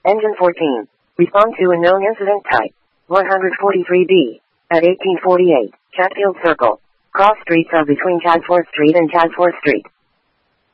Engine 14. Respond to unknown incident type. 143B. At 1848, Chatfield Circle. Cross streets are between Chadsworth Street and Chadsworth Street.